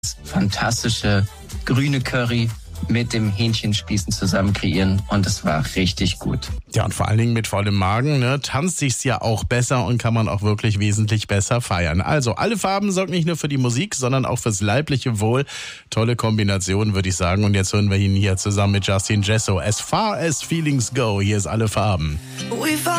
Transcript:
fantastische grüne Curry mit dem Hähnchenspießen zusammen kreieren und es war richtig gut. Ja, und vor allen Dingen mit vollem Magen, ne, tanzt sich's ja auch besser und kann man auch wirklich wesentlich besser feiern. Also, alle Farben sorgen nicht nur für die Musik, sondern auch fürs leibliche Wohl. Tolle Kombination, würde ich sagen. Und jetzt hören wir ihn hier zusammen mit Justin Jesso. As far as feelings go, hier ist Alle Farben.